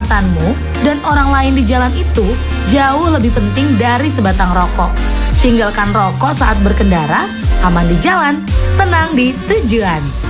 keselamatanmu dan orang lain di jalan itu jauh lebih penting dari sebatang rokok. Tinggalkan rokok saat berkendara, aman di jalan, tenang di tujuan.